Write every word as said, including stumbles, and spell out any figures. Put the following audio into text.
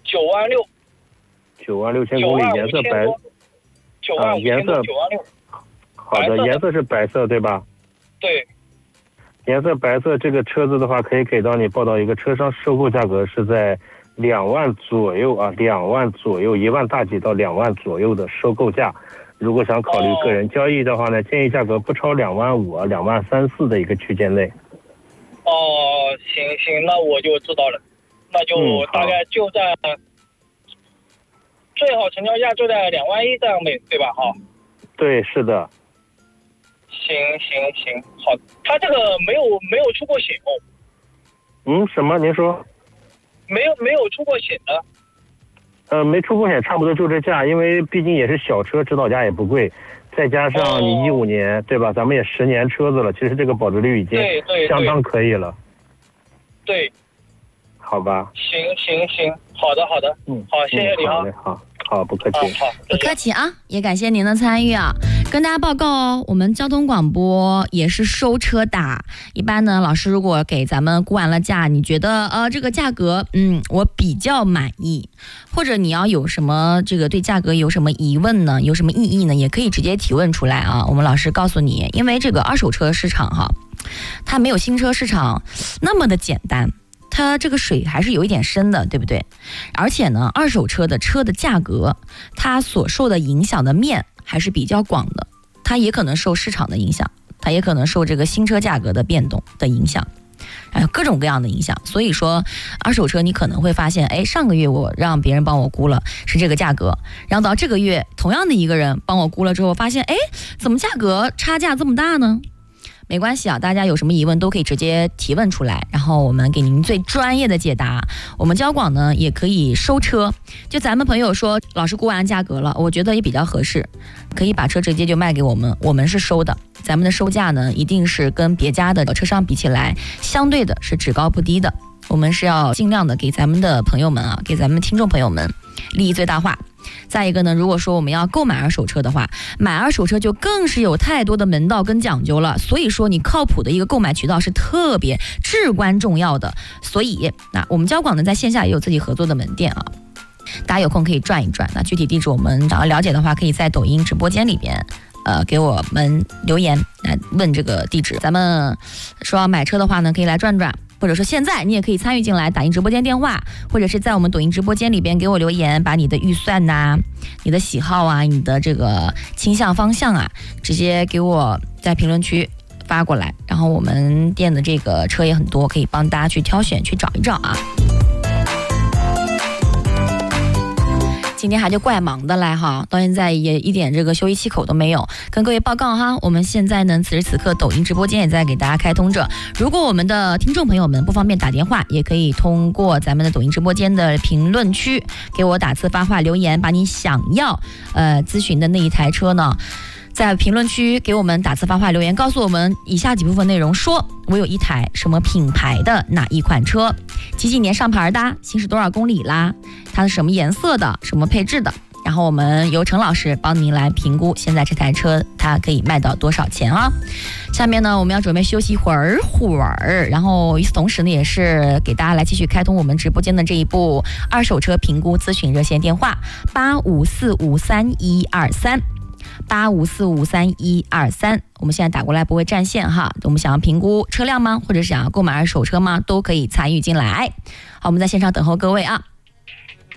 九万六， 九万六千公里，颜色白， 九万五千多，九万六。 好的，颜色是白色对吧？ 对。 颜色白色，这个车子的话可以给到你报到一个车商收购价格是在两万左右啊，两万左右，一万大几到两万左右的收购价。如果想考虑个人交易的话呢，建议价格不超两万五啊，两万三四的一个区间内。 哦，行行，那我就知道了，那就大概就在、嗯、最好成交价就在两万一这样的，对吧？哈。 对，是的。 行行行，好，他这个没有没有出过险哦。 嗯，什么？您说？ 没有没有出过险的。 呃，没出过险，差不多就这价，因为毕竟也是小车，指导价也不贵，再加上你一五年、哦、对吧？咱们也十年车子了，其实这个保值率已经相当可以了。 对。对好吧。 行行行，好的好的，嗯，好，谢谢你啊。 嗯、好。好，不客气、 啊、好， 不客气啊，也感谢您的参与啊。跟大家报告哦，我们交通广播也是收车的。一般呢，老师如果给咱们估完了价，你觉得呃这个价格嗯我比较满意，或者你要有什么这个对价格有什么疑问呢，有什么异议呢，也可以直接提问出来啊。我们老师告诉你，因为这个二手车市场哈，它没有新车市场那么的简单。它这个水还是有一点深的，对不对？而且呢，二手车的车的价格，它所受的影响的面还是比较广的，它也可能受市场的影响，它也可能受这个新车价格的变动的影响，还有各种各样的影响。所以说，二手车你可能会发现，哎，上个月我让别人帮我估了是这个价格，然后到这个月同样的一个人帮我估了之后，发现，哎，怎么价格差价这么大呢？没关系啊，大家有什么疑问都可以直接提问出来，然后我们给您最专业的解答。我们交广呢也可以收车，就咱们朋友说老师估完价格了，我觉得也比较合适，可以把车直接就卖给我们，我们是收的。咱们的收价呢一定是跟别家的车商比起来，相对的是只高不低的。我们是要尽量的给咱们的朋友们啊，给咱们听众朋友们利益最大化。再一个呢，如果说我们要购买二手车的话，买二手车就更是有太多的门道跟讲究了，所以说你靠谱的一个购买渠道是特别至关重要的。所以那我们交广呢在线下也有自己合作的门店啊，大家有空可以转一转。那具体地址我们想要了解的话，可以在抖音直播间里边呃给我们留言来问这个地址。咱们说要买车的话呢，可以来转转，或者说现在你也可以参与进来，打印直播间电话，或者是在我们抖音直播间里边给我留言，把你的预算呐、啊、你的喜好啊、你的这个倾向方向啊，直接给我在评论区发过来，然后我们店的这个车也很多，可以帮大家去挑选去找一找啊。今天还就怪忙的来哈，到现在也一点这个休息气口都没有。跟各位报告哈，我们现在呢此时此刻抖音直播间也在给大家开通着。如果我们的听众朋友们不方便打电话，也可以通过咱们的抖音直播间的评论区给我打字发话留言，把你想要呃咨询的那一台车呢，在评论区给我们打字发话留言，告诉我们以下几部分内容：说我有一台什么品牌的哪一款车，几几年上牌的，行驶多少公里啦，它是什么颜色的，什么配置的，然后我们由陈老师帮您来评估现在这台车它可以卖到多少钱啊。下面呢我们要准备休息一会儿会儿，然后与此同时呢也是给大家来继续开通我们直播间的这一部二手车评估咨询热线电话八五四五三一二三八五四五三一二三，我们现在打过来不会占线哈。我们想要评估车辆吗，或者想要购买二手车吗，都可以参与进来。好，我们在现场等候各位啊。